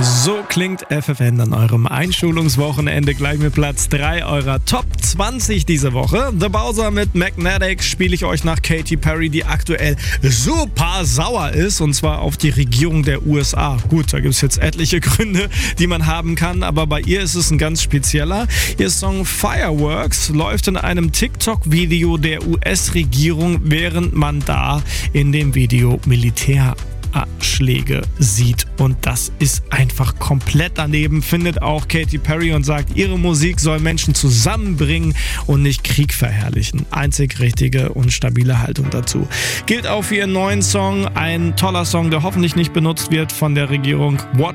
So klingt FFN an eurem Einschulungswochenende, gleich mit Platz 3 eurer Top 20 diese Woche. The Bowser mit Magnetic spiele ich euch nach Katy Perry, die aktuell super sauer ist, und zwar auf die Regierung der USA. Gut, da gibt es jetzt etliche Gründe, die man haben kann, aber bei ihr ist es ein ganz spezieller. Ihr Song Fireworks läuft in einem TikTok-Video der US-Regierung, während man da in dem Video Militärschläge sieht, und das ist einfach komplett daneben, findet auch Katy Perry, und sagt, ihre Musik soll Menschen zusammenbringen und nicht Krieg verherrlichen. Einzig richtige und stabile Haltung dazu. Gilt auch für ihren neuen Song, ein toller Song, der hoffentlich nicht benutzt wird von der Regierung. Watch